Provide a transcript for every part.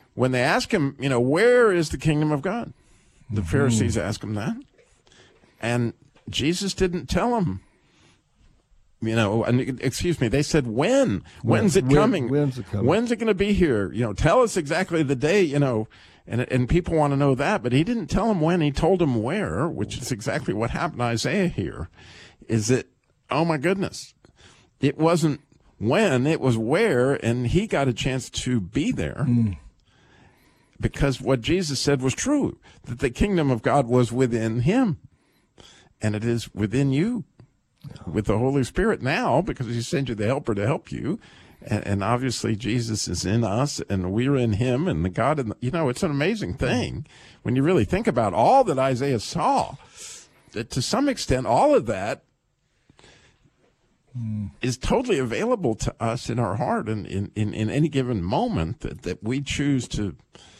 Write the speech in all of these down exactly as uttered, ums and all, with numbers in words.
when they ask him, you know, where is the kingdom of God? The mm-hmm. Pharisees ask him that. And Jesus didn't tell them. You know, and excuse me, they said, when? When's it when, coming? When's it coming? When's it going to be here? You know, tell us exactly the day, you know, and and people want to know that. But he didn't tell them when. He told them where, which is exactly what happened to Isaiah here. Is that, oh, my goodness, it wasn't when, it was where, and he got a chance to be there mm. because what Jesus said was true, that the kingdom of God was within him, and it is within you. With the Holy Spirit now, because he sent you the helper to help you. And, and obviously Jesus is in us and we're in him, and the God, in the, you know, it's an amazing thing when you really think about all that Isaiah saw, that to some extent, all of that mm. is totally available to us in our heart and in, in, in any given moment that, that we choose to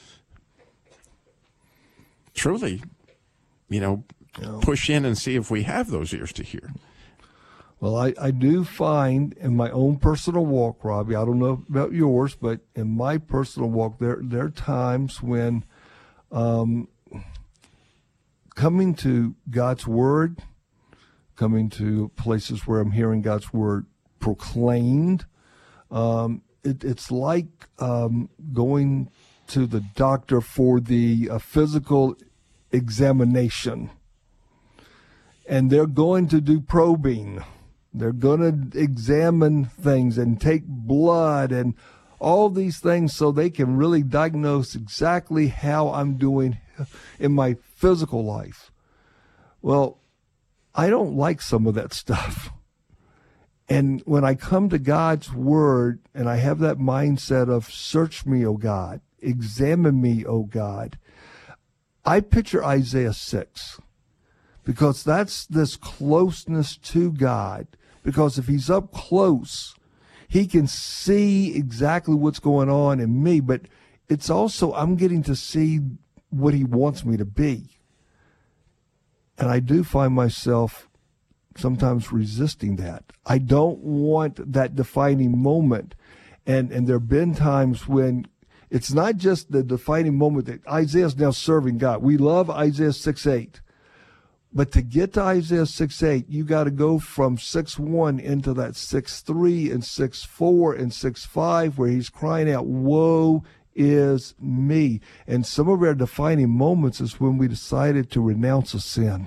truly, you know, yeah. push in and see if we have those ears to hear. Well, I, I do find in my own personal walk, Robbie, I don't know about yours, but in my personal walk, there, there are times when um, coming to God's Word, coming to places where I'm hearing God's Word proclaimed, um, it, it's like um, going to the doctor for the uh, physical examination. And they're going to do probing. They're going to examine things and take blood and all these things so they can really diagnose exactly how I'm doing in my physical life. Well, I don't like some of that stuff. And when I come to God's Word and I have that mindset of search me, O God, examine me, O God, I picture Isaiah six. Because that's this closeness to God. Because if he's up close, he can see exactly what's going on in me. But it's also, I'm getting to see what he wants me to be. And I do find myself sometimes resisting that. I don't want that defining moment. And, and there have been times when it's not just the defining moment that Isaiah's now serving God. We love Isaiah six eight. But to get to Isaiah six eight, you got to go from six one into that six three and six four and six five, where he's crying out, woe is me. And some of our defining moments is when we decided to renounce a sin.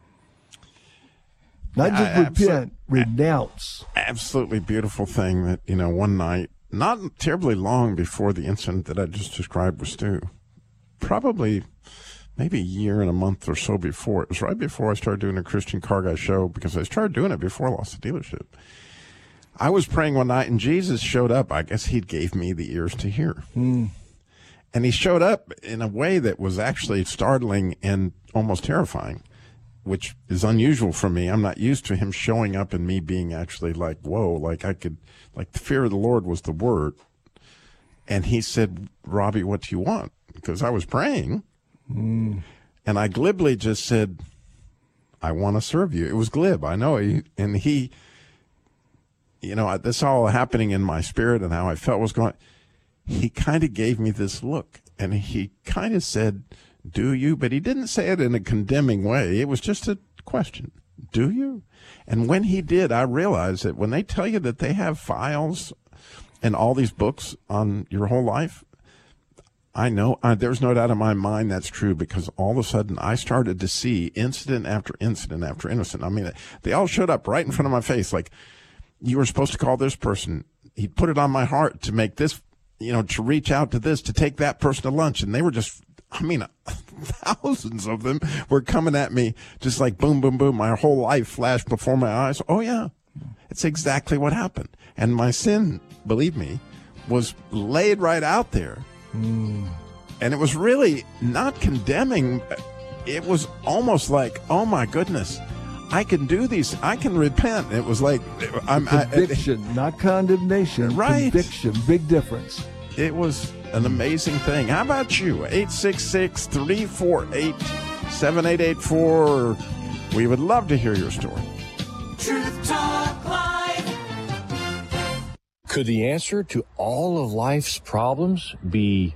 Not just I, repent, renounce. Absolutely beautiful thing that, you know, one night, not terribly long before the incident that I just described with Stu, probably maybe a year and a month or so before. It was right before I started doing a Christian Car Guy show, because I started doing it before I lost the dealership. I was praying one night, and Jesus showed up. I guess he gave me the ears to hear. Mm. And he showed up in a way that was actually startling and almost terrifying, which is unusual for me. I'm not used to him showing up and me being actually like, whoa, like I could, like the fear of the Lord was the word. And he said, Robbie, what do you want? Because I was praying. Mm. And I glibly just said, I want to serve you. It was glib, I know. He, and he, you know, this all happening in my spirit and how I felt was going. He kind of gave me this look, and he kind of said, do you? But he didn't say it in a condemning way. It was just a question. Do you? And when he did, I realized that when they tell you that they have files and all these books on your whole life, I know, uh, there's no doubt in my mind that's true, because all of a sudden I started to see incident after incident after incident. I mean, they all showed up right in front of my face. Like, you were supposed to call this person. He put it on my heart to make this, you know, to reach out to this, to take that person to lunch. And they were just, I mean, thousands of them were coming at me just like boom, boom, boom. My whole life flashed before my eyes. Oh, yeah, it's exactly what happened. And my sin, believe me, was laid right out there. Mm. And it was really not condemning. It was almost like, oh, my goodness, I can do these. I can repent. It was like I'm conviction, I, not condemnation. Right. Conviction, big difference. It was an amazing thing. How about you? eight six six, three four eight, seven eight eight four. We would love to hear your story. Truth Talk Live. Could the answer to all of life's problems be